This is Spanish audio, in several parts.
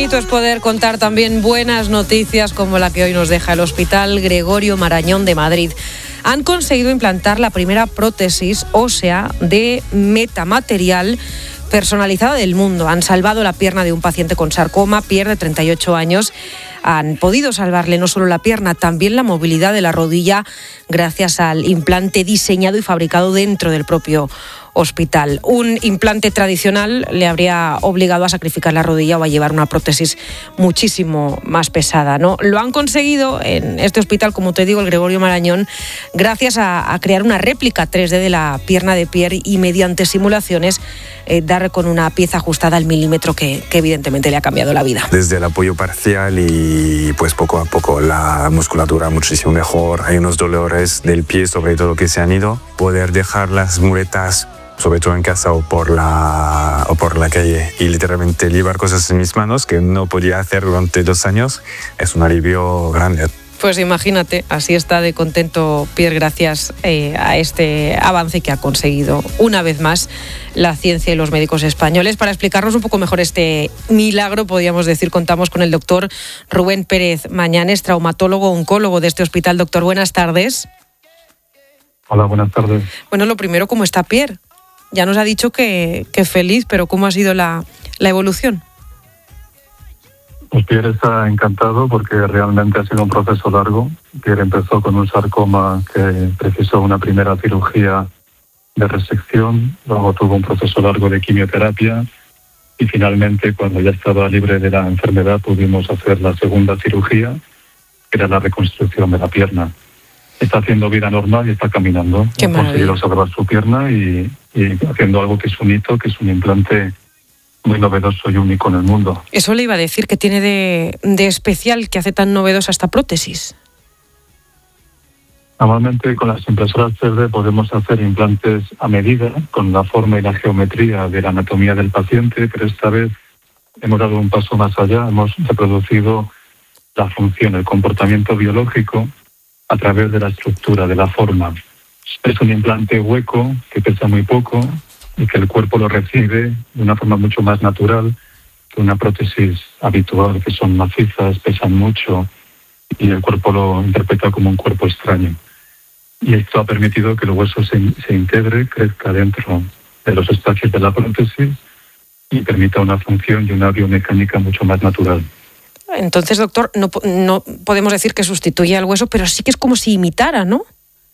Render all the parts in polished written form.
bonito es poder contar también buenas noticias como la que hoy nos deja el Hospital Gregorio Marañón de Madrid. Han conseguido implantar la primera prótesis ósea de metamaterial personalizada del mundo. Han salvado la pierna de un paciente con sarcoma, pierde 38 años. Han podido salvarle no solo la pierna, también la movilidad de la rodilla gracias al implante diseñado y fabricado dentro del propio hospital. Un implante tradicional le habría obligado a sacrificar la rodilla o a llevar una prótesis muchísimo más pesada, ¿no? Lo han conseguido en este hospital, como te digo, el Gregorio Marañón, gracias a crear una réplica 3D de la pierna de Pierre y mediante simulaciones dar con una pieza ajustada al milímetro que evidentemente le ha cambiado la vida. Desde el apoyo parcial y pues poco a poco la musculatura muchísimo mejor. Hay unos dolores del pie sobre todo que se han ido. Poder dejar las muletas sobre todo en casa o por la calle y literalmente llevar cosas en mis manos que no podía hacer durante 2 años es un alivio grande. Pues imagínate, así está de contento Pierre gracias a este avance que ha conseguido una vez más la ciencia y los médicos españoles. Para explicarnos un poco mejor este milagro, podríamos decir, contamos con el doctor Rubén Pérez Mañanes, traumatólogo oncólogo de este hospital. Doctor, buenas tardes. Hola, buenas tardes. Bueno, lo primero, ¿cómo está Pierre? Ya nos ha dicho que feliz, pero ¿cómo ha sido la evolución? Pues Pierre está encantado porque realmente ha sido un proceso largo. Pierre empezó con un sarcoma que precisó una primera cirugía de resección, luego tuvo un proceso largo de quimioterapia y finalmente, cuando ya estaba libre de la enfermedad, pudimos hacer la segunda cirugía, que era la reconstrucción de la pierna. Está haciendo vida normal y está caminando. Qué maravilla. Ha conseguido salvar su pierna y haciendo algo que es un hito, que es un implante muy novedoso y único en el mundo. Eso le iba a decir, que tiene de especial que hace tan novedosa esta prótesis. Normalmente con las impresoras 3D podemos hacer implantes a medida, con la forma y la geometría de la anatomía del paciente, pero esta vez hemos dado un paso más allá, hemos reproducido la función, el comportamiento biológico a través de la estructura, de la forma. Es un implante hueco que pesa muy poco y que el cuerpo lo recibe de una forma mucho más natural que una prótesis habitual, que son macizas, pesan mucho y el cuerpo lo interpreta como un cuerpo extraño. Y esto ha permitido que el hueso se integre, crezca dentro de los espacios de la prótesis y permita una función y una biomecánica mucho más natural. Entonces, doctor, no podemos decir que sustituye al hueso, pero sí que es como si imitara, ¿no?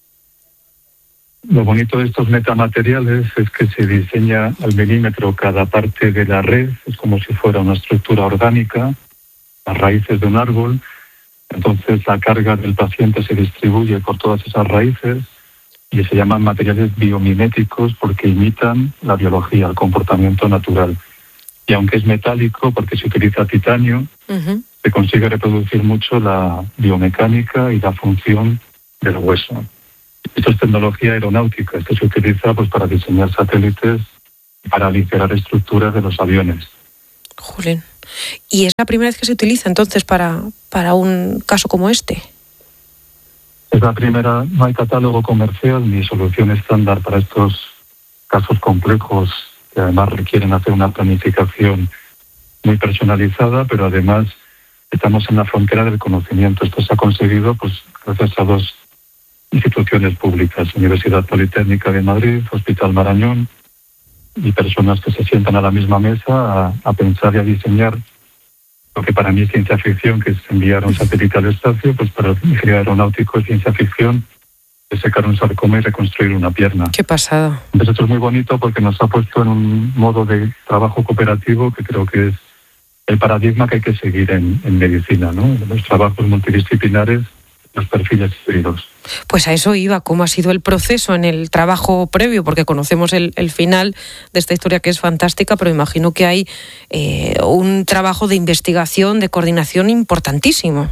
Lo bonito de estos metamateriales es que se diseña al milímetro cada parte de la red, es como si fuera una estructura orgánica, las raíces de un árbol. Entonces la carga del paciente se distribuye por todas esas raíces y se llaman materiales biomiméticos porque imitan la biología, el comportamiento natural. Y aunque es metálico, porque se utiliza titanio, se consigue reproducir mucho la biomecánica y la función del hueso. Esto es tecnología aeronáutica. Esto se utiliza pues para diseñar satélites y para aligerar estructuras de los aviones. Jolín. ¿Y es la primera vez que se utiliza entonces para un caso como este? Es la primera. No hay catálogo comercial ni solución estándar para estos casos complejos que además requieren hacer una planificación muy personalizada, pero además estamos en la frontera del conocimiento. Esto se ha conseguido pues gracias a 2 instituciones públicas, Universidad Politécnica de Madrid, Hospital Marañón, y personas que se sientan a la misma mesa a pensar y a diseñar lo que para mí es ciencia ficción, que es enviar un satélite al espacio, pues para el ingeniero aeronáutico es ciencia ficción, es secar un sarcoma y reconstruir una pierna. Qué pasada. Entonces esto es muy bonito porque nos ha puesto en un modo de trabajo cooperativo que creo que es el paradigma que hay que seguir en medicina, ¿no? Los trabajos multidisciplinares, los perfiles híbridos. Pues a eso iba, ¿cómo ha sido el proceso en el trabajo previo? Porque conocemos el final de esta historia que es fantástica, pero imagino que hay un trabajo de investigación, de coordinación importantísimo.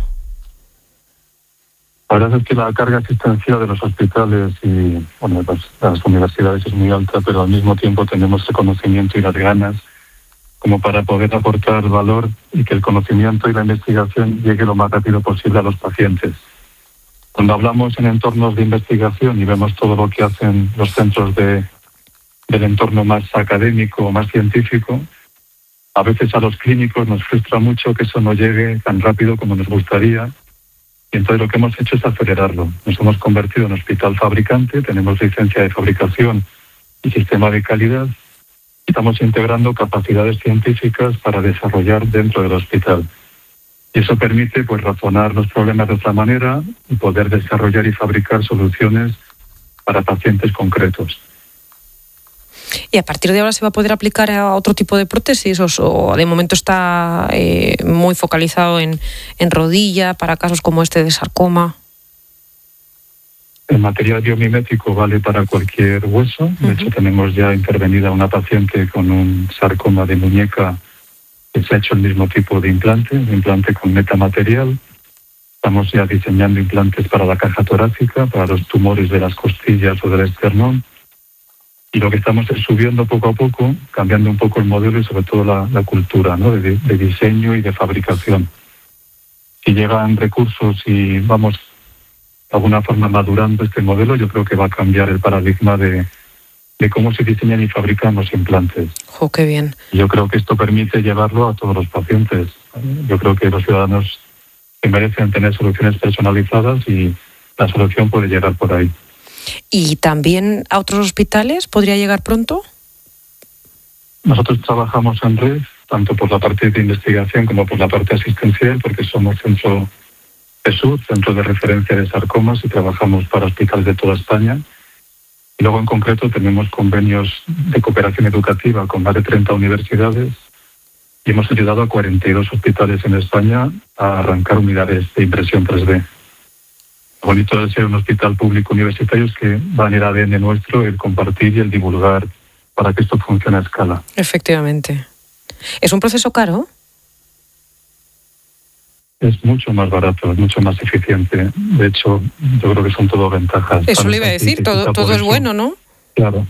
La verdad es que la carga asistencial de los hospitales y las universidades es muy alta, pero al mismo tiempo tenemos el conocimiento y las ganas como para poder aportar valor y que el conocimiento y la investigación llegue lo más rápido posible a los pacientes. Cuando hablamos en entornos de investigación y vemos todo lo que hacen los centros del entorno más académico o más científico, A veces a los clínicos nos frustra mucho que eso no llegue tan rápido como nos gustaría. Y entonces lo que hemos hecho es acelerarlo. Nos hemos convertido en hospital fabricante, tenemos licencia de fabricación y sistema de calidad. Estamos integrando capacidades científicas para desarrollar dentro del hospital. Y eso permite pues razonar los problemas de otra manera y poder desarrollar y fabricar soluciones para pacientes concretos. ¿Y a partir de ahora se va a poder aplicar a otro tipo de prótesis o de momento está muy focalizado en rodilla para casos como este de sarcoma? El material biomimético vale para cualquier hueso. De hecho, tenemos ya intervenida una paciente con un sarcoma de muñeca que se ha hecho el mismo tipo de implante, un implante con metamaterial. Estamos ya diseñando implantes para la caja torácica, para los tumores de las costillas o del esternón. Y lo que estamos es subiendo poco a poco, cambiando un poco el modelo y sobre todo la cultura, ¿no? de diseño y de fabricación. Si llegan recursos y vamos de alguna forma madurando este modelo, yo creo que va a cambiar el paradigma de cómo se diseñan y fabrican los implantes. ¡Oh, qué bien! Yo creo que esto permite llevarlo a todos los pacientes. Yo creo que los ciudadanos que merecen tener soluciones personalizadas y la solución puede llegar por ahí. ¿Y también a otros hospitales podría llegar pronto? Nosotros trabajamos en red, tanto por la parte de investigación como por la parte asistencial, porque somos centro CESUR, centro de referencia de sarcomas, y trabajamos para hospitales de toda España. Y luego, en concreto, tenemos convenios de cooperación educativa con más de 30 universidades y hemos ayudado a 42 hospitales en España a arrancar unidades de impresión 3D. Lo bonito de ser un hospital público universitario es que va en el ADN nuestro el compartir y el divulgar para que esto funcione a escala. Efectivamente. ¿Es un proceso caro? Es mucho más barato, es mucho más eficiente. De hecho, yo creo que son todo ventajas. Eso le iba a decir, todo es bueno, ¿no? Claro.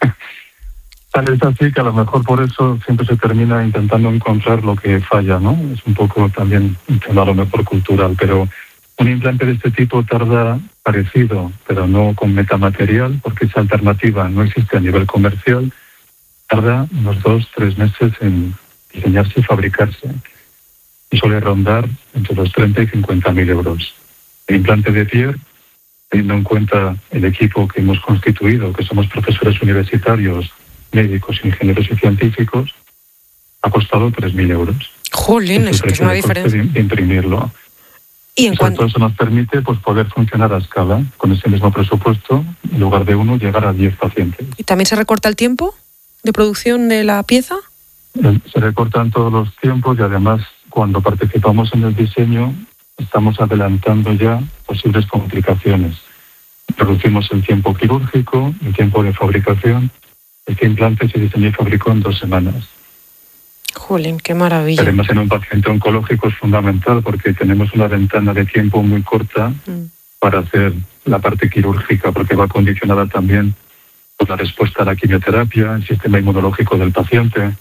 Tal es así que a lo mejor por eso siempre se termina intentando encontrar lo que falla, ¿no? Es un poco también un tema a lo mejor cultural, pero un implante de este tipo tarda parecido, pero no con metamaterial, porque esa alternativa no existe a nivel comercial. Tarda unos 2-3 meses en diseñarse y fabricarse. Y suele rondar entre los 30 y 50.000 euros. El implante de Pierre, teniendo en cuenta el equipo que hemos constituido, que somos profesores universitarios, médicos, ingenieros y científicos, ha costado 3.000 euros. ¡Jolín! Es que es una diferencia. De imprimirlo. Y en cuanto eso nos permite pues poder funcionar a escala con ese mismo presupuesto, en lugar de 1 llegar a 10 pacientes. ¿Y también se recorta el tiempo de producción de la pieza? Se recortan todos los tiempos y además cuando participamos en el diseño estamos adelantando ya posibles complicaciones. Reducimos el tiempo quirúrgico, el tiempo de fabricación. Este implante se diseñó y fabricó en 2 semanas. Jolín, qué maravilla. Además, en un paciente oncológico es fundamental porque tenemos una ventana de tiempo muy corta para hacer la parte quirúrgica, porque va condicionada también por la respuesta a la quimioterapia, el sistema inmunológico del paciente.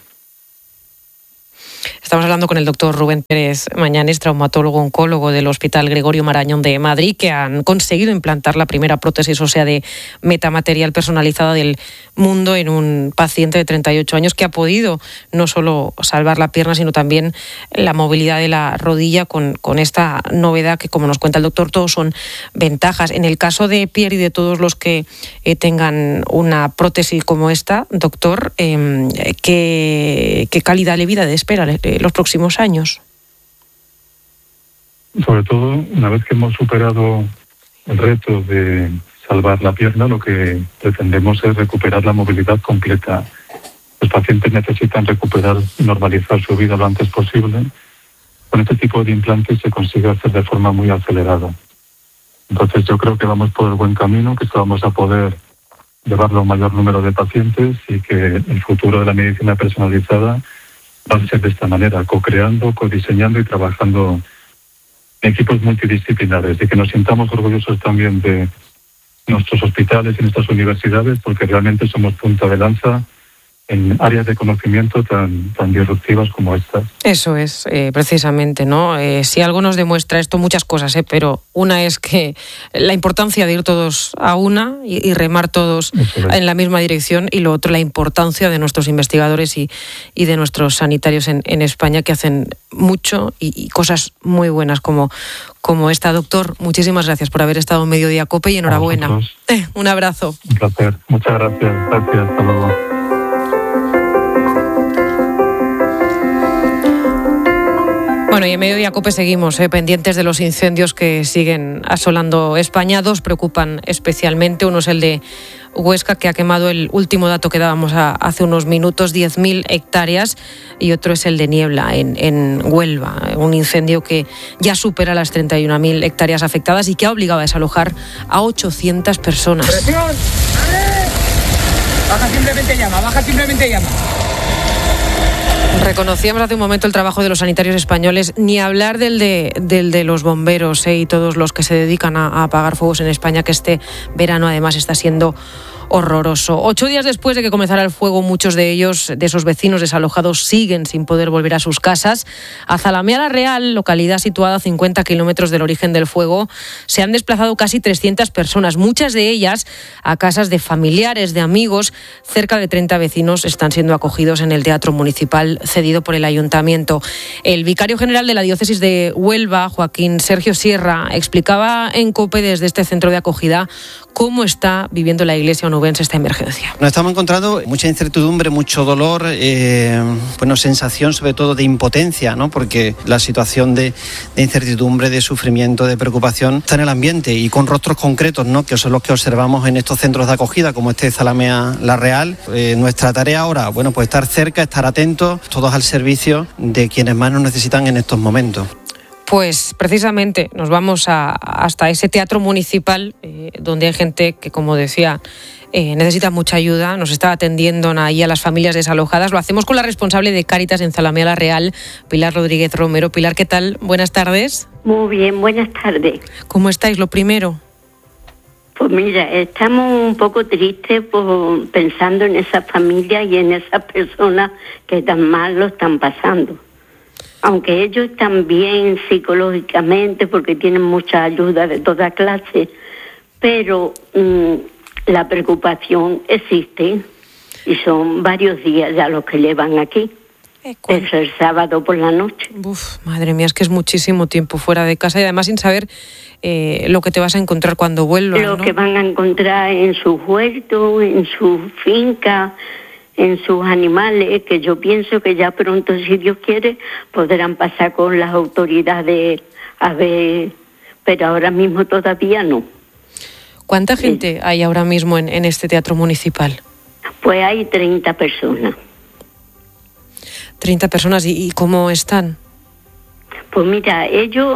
Estamos hablando con el doctor Rubén Pérez Mañanes, traumatólogo oncólogo del Hospital Gregorio Marañón de Madrid, que han conseguido implantar la primera prótesis ósea de metamaterial personalizada del mundo en un paciente de 38 años que ha podido no solo salvar la pierna, sino también la movilidad de la rodilla con esta novedad que, como nos cuenta el doctor, todos son ventajas. En el caso de Pierre y de todos los que tengan una prótesis como esta, doctor, ¿qué calidad de vida de espera los próximos años? Sobre todo, una vez que hemos superado el reto de salvar la pierna, lo que pretendemos es recuperar la movilidad completa. Los pacientes necesitan recuperar y normalizar su vida lo antes posible. Con este tipo de implantes se consigue hacer de forma muy acelerada. Entonces yo creo que vamos por el buen camino, que vamos a poder llevarlo a un mayor número de pacientes y que el futuro de la medicina personalizada va a ser de esta manera, co-creando, co-diseñando y trabajando en equipos multidisciplinares y que nos sintamos orgullosos también de nuestros hospitales y nuestras universidades porque realmente somos punta de lanza en áreas de conocimiento tan disruptivas como estas. Eso es, precisamente, ¿no? Si algo nos demuestra esto, muchas cosas, pero una es que la importancia de ir todos a una y remar todos en la misma dirección, y lo otro, la importancia de nuestros investigadores y de nuestros sanitarios en España, que hacen mucho y cosas muy buenas como esta. Doctor, muchísimas gracias por haber estado en Mediodía COPE y enhorabuena. Un abrazo. Un placer. Muchas gracias. Gracias. Hasta luego. Bueno, y en Mediodía COPE seguimos pendientes de los incendios que siguen asolando España. Dos preocupan especialmente. Uno es el de Huesca, que ha quemado, el último dato que dábamos hace unos minutos, 10.000 hectáreas. Y otro es el de Niebla, en Huelva. Un incendio que ya supera las 31.000 hectáreas afectadas y que ha obligado a desalojar a 800 personas. ¡Presión! ¡Vale! Baja simplemente llama. Reconocíamos hace un momento el trabajo de los sanitarios españoles, ni hablar del de los bomberos y todos los que se dedican a apagar fuegos en España, que este verano además está siendo horroroso. 8 días después de que comenzara el fuego, muchos de ellos, de esos vecinos desalojados, siguen sin poder volver a sus casas. A Zalamea la Real, localidad situada a 50 kilómetros del origen del fuego, se han desplazado casi 300 personas, muchas de ellas a casas de familiares, de amigos. Cerca de 30 vecinos están siendo acogidos en el Teatro Municipal cedido por el Ayuntamiento. El vicario general de la Diócesis de Huelva, Joaquín Sergio Sierra, explicaba en COPE desde este centro de acogida cómo está viviendo la Iglesia onubense esta emergencia. Nos estamos encontrando mucha incertidumbre, mucho dolor, sensación sobre todo de impotencia, ¿no? Porque la situación de incertidumbre, de sufrimiento, de preocupación está en el ambiente, y con rostros concretos, ¿no? Que son los que observamos en estos centros de acogida, como este de Zalamea la Real. Nuestra tarea ahora, pues estar cerca, estar atentos, todos al servicio de quienes más nos necesitan en estos momentos. Pues precisamente nos vamos hasta ese teatro municipal, donde hay gente que, como decía, necesita mucha ayuda. Nos está atendiendo ahí a las familias desalojadas. Lo hacemos con la responsable de Cáritas en Zalamea la Real, Pilar Rodríguez Romero. Pilar, ¿qué tal? Buenas tardes. Muy bien, buenas tardes. ¿Cómo estáis? Lo primero. Pues mira, estamos un poco tristes pensando en esas familias y en esas personas que tan mal lo están pasando. Aunque ellos están bien psicológicamente porque tienen mucha ayuda de toda clase, pero la preocupación existe, y son varios días ya los que llevan aquí. Es el sábado por la noche. Madre mía, es que es muchísimo tiempo fuera de casa, y además sin saber lo que te vas a encontrar cuando vuelvas, ¿no? Lo que van a encontrar en sus huertos, en su finca, en sus animales, que yo pienso que ya pronto, si Dios quiere, podrán pasar con las autoridades a ver, pero ahora mismo todavía no. ¿Cuánta gente hay ahora mismo en este teatro municipal? Pues hay 30 personas. 30 personas, ¿y cómo están? Pues mira, ellos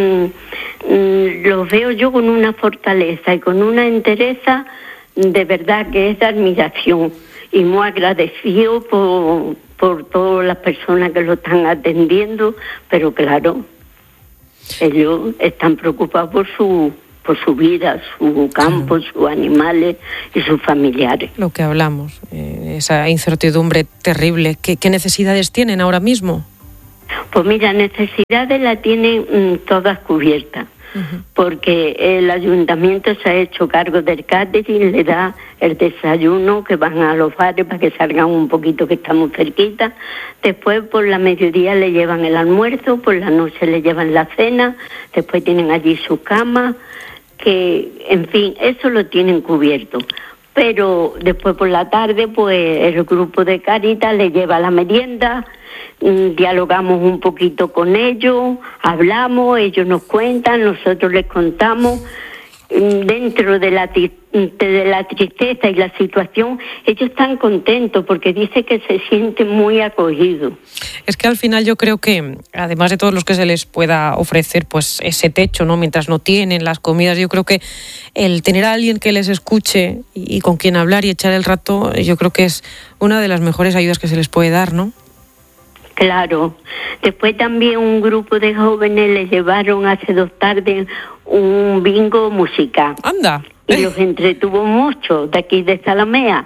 los veo yo con una fortaleza y con una entereza de verdad que es de admiración. Y muy agradecido por todas las personas que lo están atendiendo, pero claro, ellos están preocupados por su vida, su campo, sus animales y sus familiares. Lo que hablamos, esa incertidumbre terrible. ¿Qué necesidades tienen ahora mismo? Pues mira, necesidades las tienen todas cubiertas. Porque el ayuntamiento se ha hecho cargo del catering, le da el desayuno, que van a los bares para que salgan un poquito, que estamos cerquita. Después por la mediodía le llevan el almuerzo, por la noche le llevan la cena, después tienen allí su cama, que en fin, eso lo tienen cubierto. Pero después por la tarde, pues el grupo de Cáritas le lleva la merienda, dialogamos un poquito con ellos, hablamos, ellos nos cuentan, nosotros les contamos. Dentro de la tristeza y la situación, ellos están contentos porque dice que se sienten muy acogidos. Es que al final yo creo que, además de todos los que se les pueda ofrecer, pues ese techo, ¿no? Mientras no tienen las comidas, yo creo que el tener a alguien que les escuche y con quien hablar y echar el rato, yo creo que es una de las mejores ayudas que se les puede dar, ¿no? Claro. Después también un grupo de jóvenes les llevaron hace 2 tardes un bingo musical. ¡Anda! Y los entretuvo mucho de aquí de Zalamea.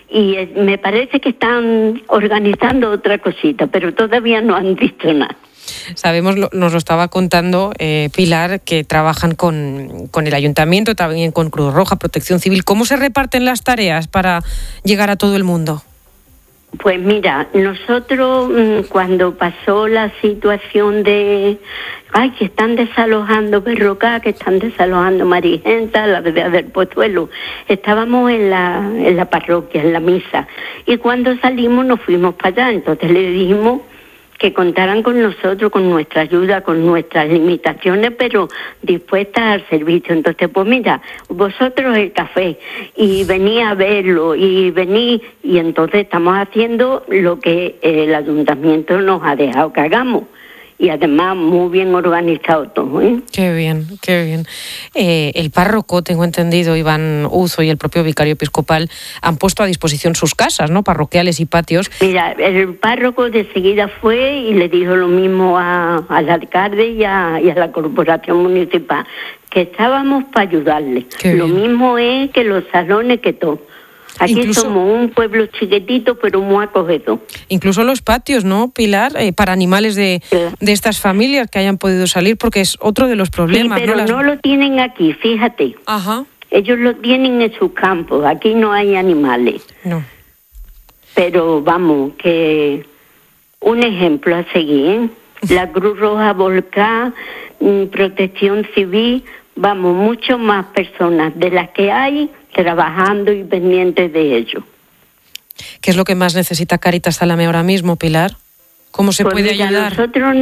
y me parece que están organizando otra cosita, pero todavía no han dicho nada. Sabemos, nos lo estaba contando Pilar, que trabajan con el Ayuntamiento, también con Cruz Roja, Protección Civil. ¿Cómo se reparten las tareas para llegar a todo el mundo? Pues mira, nosotros cuando pasó la situación de que están desalojando Berrocal, que están desalojando Marigenta, la Vega del Pozuelo, estábamos en la parroquia, en la misa, y cuando salimos nos fuimos para allá. Entonces le dijimos que contaran con nosotros, con nuestra ayuda, con nuestras limitaciones, pero dispuestas al servicio. Entonces, pues mira, vosotros el café, y vení a verlo, y entonces estamos haciendo lo que el ayuntamiento nos ha dejado que hagamos. Y además muy bien organizado todo, ¿eh? Qué bien, qué bien. El párroco, tengo entendido, Iván Uzo, y el propio vicario episcopal han puesto a disposición sus casas, ¿no?, parroquiales y patios. Mira, el párroco de seguida fue y le dijo lo mismo al alcalde y a la corporación municipal, que estábamos para ayudarle. Lo mismo es que los salones, que todo. Aquí incluso, somos un pueblo chiquitito, pero muy acogedor. Incluso los patios, ¿no, Pilar? Para animales de estas familias que hayan podido salir, porque es otro de los problemas. Sí, pero no lo tienen aquí, fíjate. Ajá. Ellos lo tienen en sus campos, aquí no hay animales. No. Pero vamos, que un ejemplo a seguir, ¿eh? La Cruz Roja Volcán, Protección Civil, vamos, mucho más personas de las que hay trabajando y pendientes de ello. ¿Qué es lo que más necesita Cáritas Zalamea ahora mismo, Pilar? ¿Cómo se puede ayudar?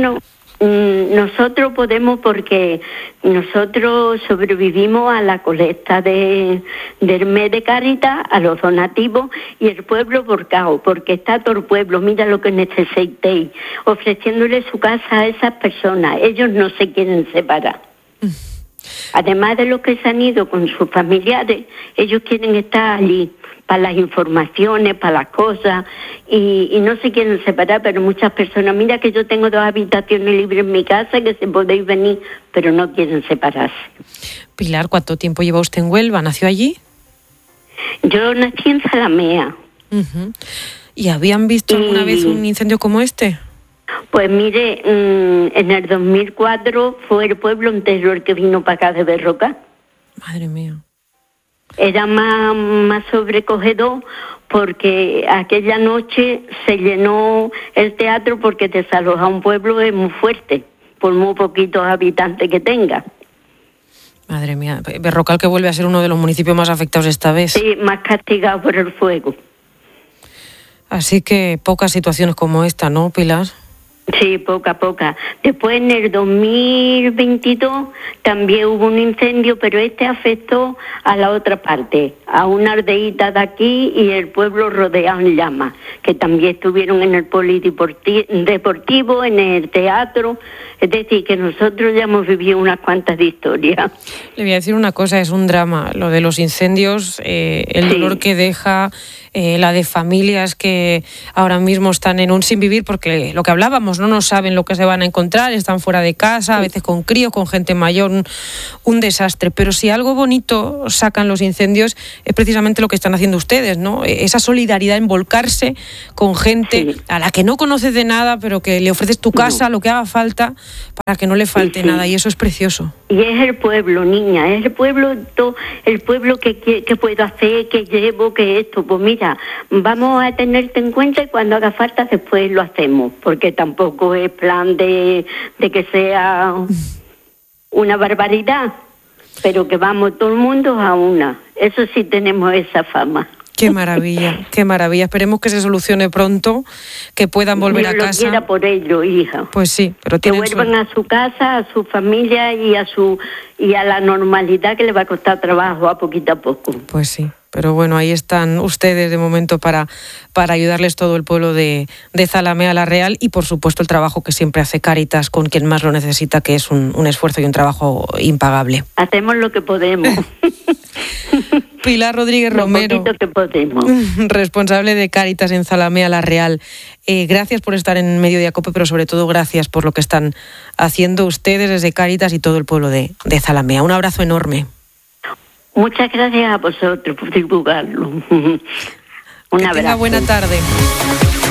Nosotros podemos, porque nosotros sobrevivimos a la colecta del mes de Cáritas, a los donativos, y el pueblo volcado, porque está todo el pueblo, mira lo que necesitéis, ofreciéndole su casa a esas personas. Ellos no se quieren separar. Además de los que se han ido con sus familiares, ellos quieren estar allí para las informaciones, para las cosas, y no se quieren separar, pero muchas personas, mira que yo tengo 2 habitaciones libres en mi casa, que se podéis venir, pero no quieren separarse. Pilar, ¿cuánto tiempo lleva usted en Huelva? ¿Nació allí? Yo nací en Zalamea. Uh-huh. ¿Y habían visto alguna vez un incendio como este? Pues mire, en el 2004 fue el pueblo entero el que vino para acá de Berrocal. Madre mía. Era más sobrecogedor, porque aquella noche se llenó el teatro, porque desalojar un pueblo es muy fuerte, por muy poquitos habitantes que tenga. Madre mía, Berrocal, que vuelve a ser uno de los municipios más afectados esta vez. Sí, más castigado por el fuego. Así que pocas situaciones como esta, ¿no, Pilar? Sí, poca. Después en el 2022 también hubo un incendio, pero este afectó a la otra parte, a una aldeíta de aquí y el pueblo rodeado en llamas, que también estuvieron en el polideportivo, en el teatro. Es decir, que nosotros ya hemos vivido unas cuantas de historias. Le voy a decir una cosa, es un drama lo de los incendios, el dolor que deja, la de familias que ahora mismo están en un sin vivir, porque lo que hablábamos, no saben lo que se van a encontrar, están fuera de casa, a veces con críos, con gente mayor, un desastre. Pero si algo bonito sacan los incendios es precisamente lo que están haciendo ustedes, ¿no? Esa solidaridad en volcarse con gente a la que no conoces de nada, pero que le ofreces tu casa, lo que haga falta, para que no le falte nada, y eso es precioso. Y es el pueblo, niña, es el pueblo que puedo hacer, que llevo, que esto. Pues mira, vamos a tenerte en cuenta, y cuando haga falta después lo hacemos, porque tampoco es plan de que sea una barbaridad, pero que vamos todo el mundo a una. Eso sí tenemos esa fama. Qué maravilla, qué maravilla. Esperemos que se solucione pronto, que puedan volver a casa. Dios lo quiera por ello, hija. Pues sí, pero que vuelvan a su casa, a su familia y a la normalidad, que le va a costar trabajo a poquito a poco. Pues sí, pero bueno, ahí están ustedes de momento para ayudarles, todo el pueblo de Zalamea la Real, y por supuesto el trabajo que siempre hace Cáritas con quien más lo necesita, que es un esfuerzo y un trabajo impagable. Hacemos lo que podemos. Pilar Rodríguez Romero, responsable de Cáritas en Zalamea la Real. Gracias por estar en Mediodía Cope, pero sobre todo gracias por lo que están haciendo ustedes desde Cáritas y todo el pueblo de Zalamea. Un abrazo enorme. Muchas gracias a vosotros por divulgarlo. Un que abrazo. tenga buena tarde.